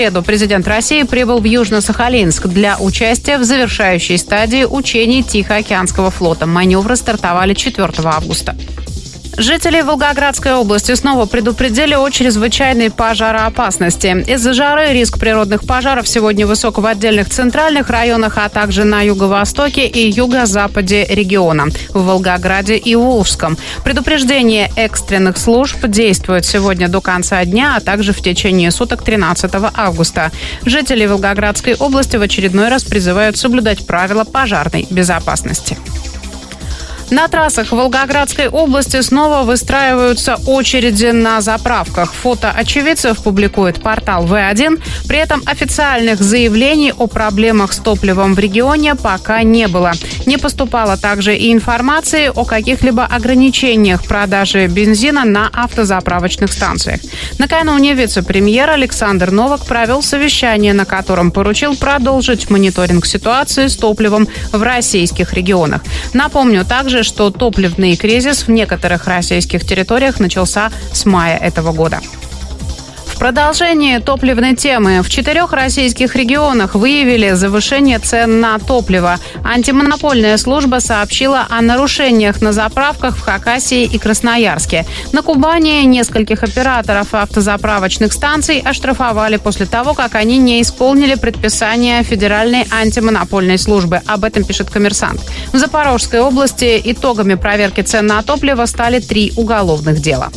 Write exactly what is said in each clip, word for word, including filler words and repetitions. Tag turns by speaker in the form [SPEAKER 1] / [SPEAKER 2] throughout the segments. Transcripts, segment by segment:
[SPEAKER 1] В среду президент России прибыл в Южно-Сахалинск для участия в завершающей стадии учений Тихоокеанского флота. Маневры стартовали четвёртого августа. Жителей Волгоградской области снова предупредили о чрезвычайной пожароопасности. Из-за жары риск природных пожаров сегодня высок в отдельных центральных районах, а также на юго-востоке и юго-западе региона, в Волгограде и Волжском. Предупреждение экстренных служб действует сегодня до конца дня, а также в течение суток тринадцатого августа. Жители Волгоградской области в очередной раз призывают соблюдать правила пожарной безопасности. На трассах Волгоградской области снова выстраиваются очереди на заправках. Фото очевидцев публикует портал вэ один. При этом официальных заявлений о проблемах с топливом в регионе пока не было. Не поступало также и информации о каких-либо ограничениях продажи бензина на автозаправочных станциях. Накануне вице-премьер Александр Новак провел совещание, на котором поручил продолжить мониторинг ситуации с топливом в российских регионах. Напомню также, что топливный кризис в некоторых российских территориях начался с мая этого года. В продолжение топливной темы в четырех российских регионах выявили завышение цен на топливо. Антимонопольная служба сообщила о нарушениях на заправках в Хакасии и Красноярске. На Кубани нескольких операторов автозаправочных станций оштрафовали после того, как они не исполнили предписания Федеральной антимонопольной службы. Об этом пишет «Коммерсант». В Запорожской области итогами проверки цен на топливо стали три уголовных дела.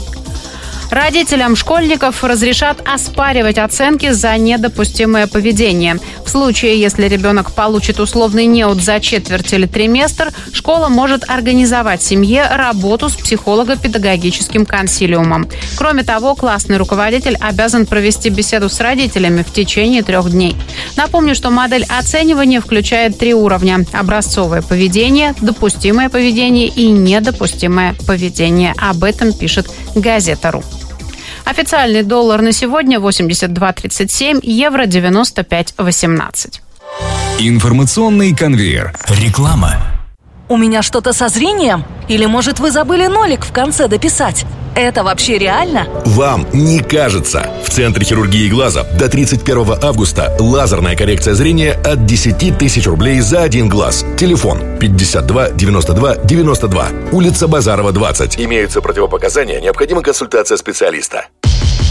[SPEAKER 1] Родителям школьников разрешат оспаривать оценки за недопустимое поведение. В случае, если ребенок получит условный неуд за четверть или триместр, школа может организовать семье работу с психолого-педагогическим консилиумом. Кроме того, классный руководитель обязан провести беседу с родителями в течение трех дней. Напомню, что модель оценивания включает три уровня: образцовое поведение, допустимое поведение и недопустимое поведение. Об этом пишет «Газета.ру». Официальный доллар на сегодня восемьдесят два тридцать семь, евро девяносто пять восемнадцать.
[SPEAKER 2] Информационный конвейер. Реклама.
[SPEAKER 3] У меня что-то со зрением? Или, может, вы забыли нолик в конце дописать? Это вообще реально?
[SPEAKER 4] Вам не кажется. В Центре хирургии глаза до тридцать первого августа лазерная коррекция зрения от десять тысяч рублей за один глаз. Телефон пятьдесят два девяносто два девяносто два. Улица Базарова, двадцать. Имеются противопоказания, необходима консультация специалиста.